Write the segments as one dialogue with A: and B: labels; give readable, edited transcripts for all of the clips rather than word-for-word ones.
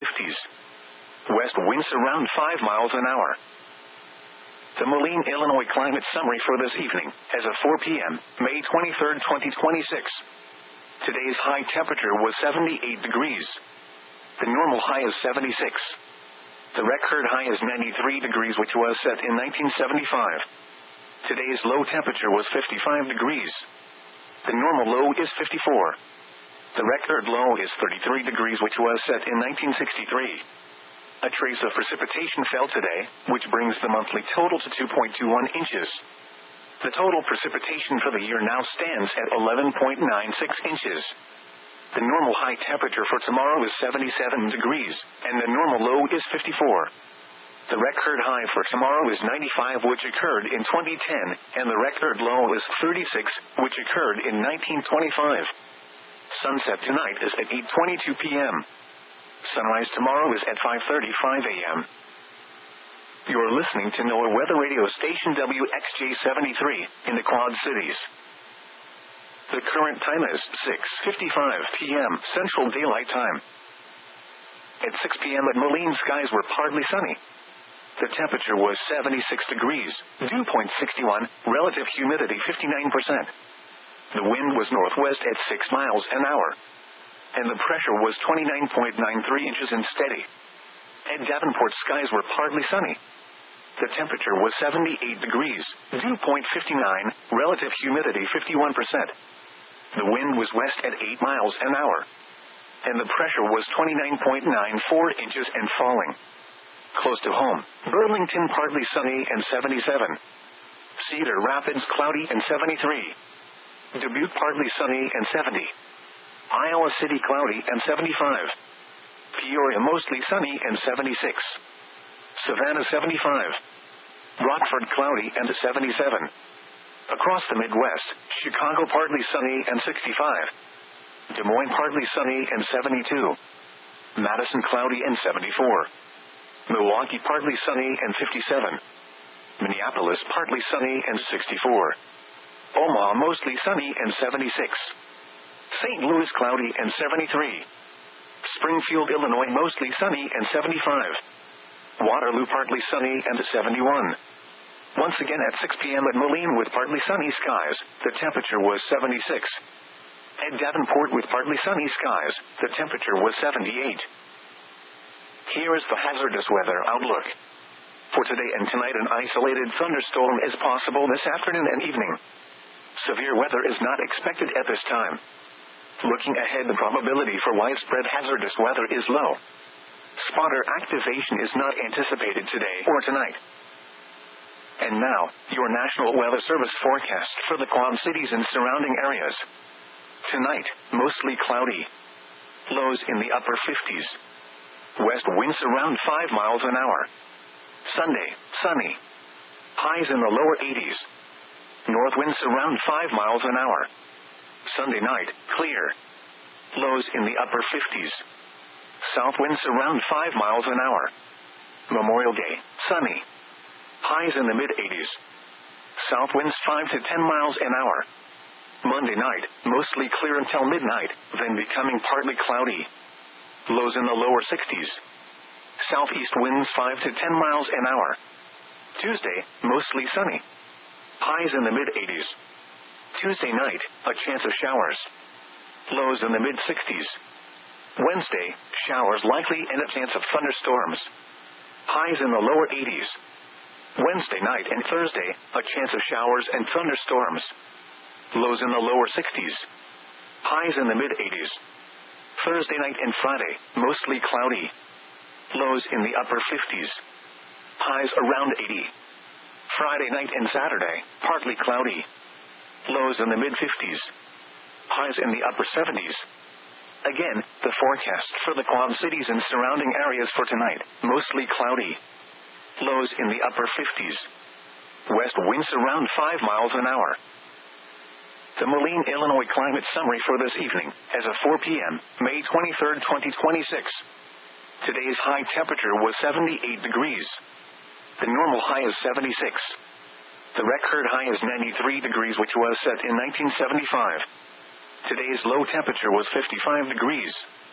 A: 50s. West winds around 5 miles an hour. The Moline, Illinois climate summary for this evening, as of 4 p.m., May 23, 2026. Today's high temperature was 78 degrees. The normal high is 76. The record high is 93 degrees, which was set in 1975. Today's low temperature was 55 degrees. The normal low is 54. The record low is 33 degrees, which was set in 1963. A trace of precipitation fell today, which brings the monthly total to 2.21 inches. The total precipitation for the year now stands at 11.96 inches. The normal high temperature for tomorrow is 77 degrees, and the normal low is 54. The record high for tomorrow is 95, which occurred in 2010, and the record low is 36, which occurred in 1925. Sunset tonight is at 8:22 p.m. Sunrise tomorrow is at 5:35 a.m. You're listening to NOAA Weather Radio Station WXJ-73 in the Quad Cities. The current time is 6:55 p.m. Central Daylight Time. At 6 p.m. at Moline, skies were partly sunny. The temperature was 76 degrees, dew point 61, relative humidity 59%. The wind was northwest at 6 miles an hour. And the pressure was 29.93 inches and steady. At Davenport, skies were partly sunny. The temperature was 78 degrees, dew point 59, relative humidity 51%. The wind was west at 8 miles an hour. And the pressure was 29.94 inches and falling. Close to home, Burlington partly sunny and 77. Cedar Rapids cloudy and 73. Dubuque partly sunny and 70. Iowa City cloudy and 75. Peoria mostly sunny and 76. Savannah 75. Rockford cloudy and 77. Across the Midwest, Chicago partly sunny and 65. Des Moines partly sunny and 72. Madison cloudy and 74. Milwaukee partly sunny and 57. Minneapolis partly sunny and 64. Omaha mostly sunny and 76. St. Louis cloudy and 73. Springfield, Illinois mostly sunny and 75. Waterloo partly sunny and 71. Once again at 6 p.m. at Moline with partly sunny skies, the temperature was 76. At Davenport with partly sunny skies, the temperature was 78. Here is the hazardous weather outlook. For today and tonight, an isolated thunderstorm is possible this afternoon and evening. Severe weather is not expected at this time. Looking ahead, the probability for widespread hazardous weather is low. Spotter activation is not anticipated today or tonight. And now, your National Weather Service forecast for the Quad Cities and surrounding areas. Tonight, mostly cloudy. Lows in the upper 50s. West winds around 5 miles an hour. Sunday, sunny. Highs in the lower 80s. North winds around 5 miles an hour. Sunday night, clear. Lows in the upper 50s. South winds around 5 miles an hour. Memorial Day, sunny. Highs in the mid-80s. South winds 5 to 10 miles an hour. Monday night, mostly clear until midnight, then becoming partly cloudy. Lows in the lower 60s. Southeast winds 5 to 10 miles an hour. Tuesday, mostly sunny. Highs in the mid-80s. Tuesday night, a chance of showers. Lows in the mid-60s. Wednesday, showers likely and a chance of thunderstorms. Highs in the lower 80s. Wednesday night and Thursday, a chance of showers and thunderstorms. Lows in the lower 60s. Highs in the mid-80s. Thursday night and Friday, mostly cloudy. Lows in the upper 50s. Highs around 80. Friday night and Saturday, partly cloudy. Lows in the mid-50s. Highs in the upper 70s. Again, the forecast for the Quad Cities and surrounding areas for tonight, mostly cloudy. Lows in the upper 50s. West winds around 5 miles an hour. The Moline, Illinois climate summary for this evening, as of 4 p.m., May 23, 2026. Today's high temperature was 78 degrees. The normal high is 76. The record high is 93 degrees, which was set in 1975. Today's low temperature was 55 degrees.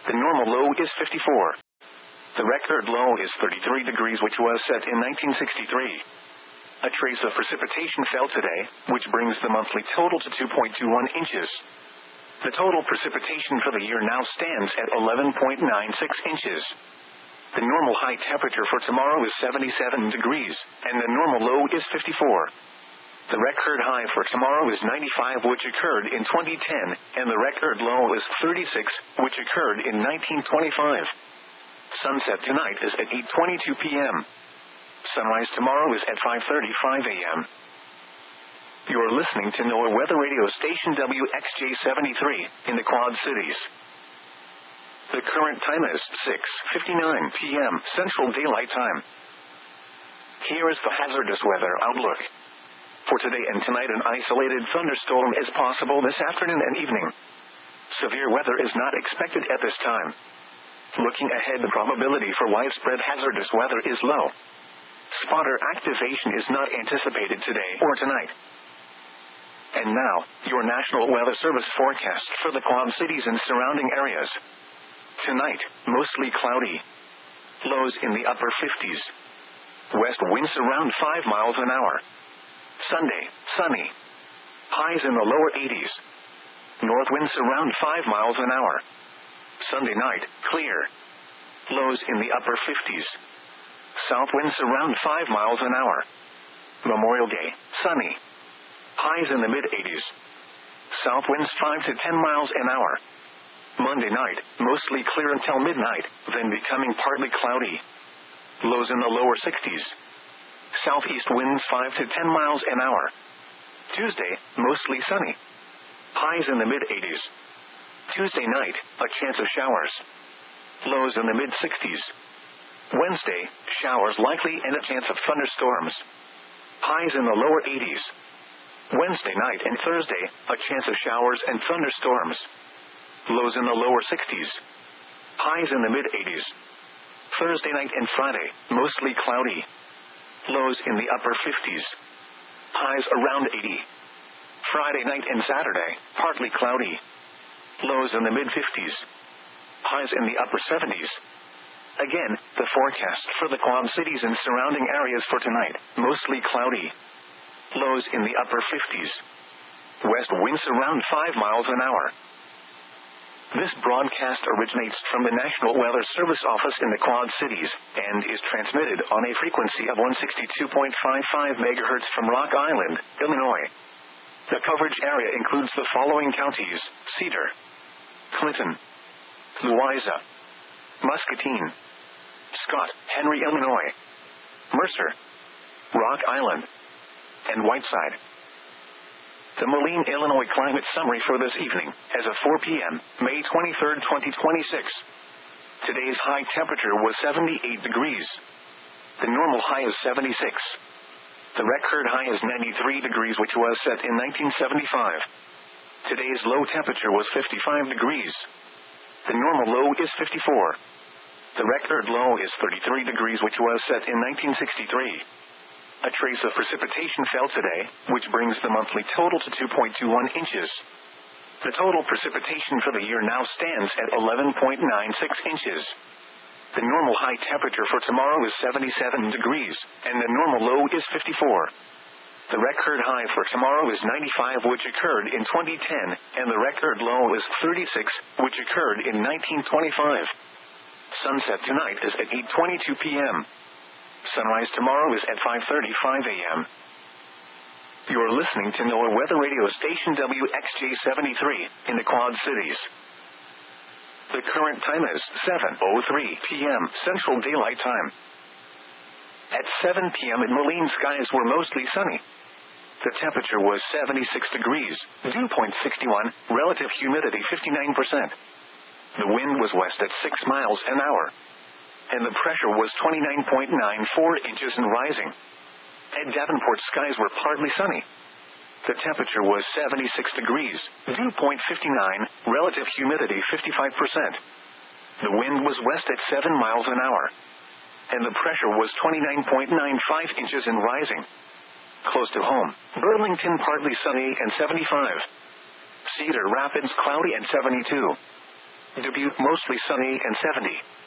A: The normal low is 54. The record low is 33 degrees, which was set in 1963. A trace of precipitation fell today, which brings the monthly total to 2.21 inches. The total precipitation for the year now stands at 11.96 inches. The normal high temperature for tomorrow is 77 degrees, and the normal low is 54. The record high for tomorrow is 95, which occurred in 2010, and the record low is 36, which occurred in 1925. Sunset tonight is at 8:22 p.m. Sunrise tomorrow is at 5:35 a.m. You are listening to NOAA Weather Radio Station WXJ-73 in the Quad Cities. The current time is 6:59 p.m. Central Daylight Time. Here is the hazardous weather outlook. For today and tonight, an isolated thunderstorm is possible this afternoon and evening. Severe weather is not expected at this time. Looking ahead, the probability for widespread hazardous weather is low. Spotter activation is not anticipated today or tonight. And now, your National Weather Service forecast for the Quad Cities and surrounding areas. Tonight, mostly cloudy. Lows in the upper 50s. West winds around 5 miles an hour. Sunday, sunny. Highs in the lower 80s. North winds around 5 miles an hour. Sunday night, clear. Lows in the upper 50s. South winds around 5 miles an hour. Memorial Day, sunny. Highs in the mid-80s. South winds 5 to 10 miles an hour. Monday night, mostly clear until midnight, then becoming partly cloudy. Lows in the lower 60s. Southeast winds 5 to 10 miles an hour. Tuesday, mostly sunny. Highs in the mid-80s. Tuesday night, a chance of showers. Lows in the mid-60s. Wednesday, showers likely and a chance of thunderstorms. Highs in the lower 80s. Wednesday night and Thursday, a chance of showers and thunderstorms. Lows in the lower 60s. Highs in the mid-80s. Thursday night and Friday, mostly cloudy. Lows in the upper 50s. Highs around 80. Friday night and Saturday, partly cloudy. Lows in the mid-50s. Highs in the upper 70s. Again, the forecast for the Quad Cities and surrounding areas for tonight, mostly cloudy. Lows in the upper 50s. West winds around 5 miles an hour. This broadcast originates from the National Weather Service office in the Quad Cities and is transmitted on a frequency of 162.55 MHz from Rock Island, Illinois. The coverage area includes the following counties: Cedar, Clinton, Louisa, Muscatine, Scott, Henry, Illinois, Mercer, Rock Island, and Whiteside. The Moline, Illinois climate summary for this evening, as of 4 p.m., May 23, 2026. Today's high temperature was 78 degrees. The normal high is 76. The record high is 93 degrees, which was set in 1975. Today's low temperature was 55 degrees. The normal low is 54. The record low is 33 degrees, which was set in 1963. A trace of precipitation fell today, which brings the monthly total to 2.21 inches. The total precipitation for the year now stands at 11.96 inches. The normal high temperature for tomorrow is 77 degrees, and the normal low is 54. The record high for tomorrow is 95, which occurred in 2010, and the record low is 36, which occurred in 1925. Sunset tonight is at 8:22 p.m. Sunrise tomorrow is at 5:35 a.m. You are listening to NOAA Weather Radio Station WXJ-73 in the Quad Cities. The current time is 7:03 p.m. Central Daylight Time. At 7 p.m. in Moline, skies were mostly sunny. The temperature was 76 degrees, dew point 61, relative humidity 59%. The wind was west at 6 miles an hour. And the pressure was 29.94 inches and rising. At Davenport, skies were partly sunny. The temperature was 76 degrees, dew point 59, relative humidity 55%. The wind was west at 7 miles an hour. And the pressure was 29.95 inches and rising. Close to home, Burlington partly sunny and 75. Cedar Rapids cloudy and 72. Dubuque mostly sunny and 70.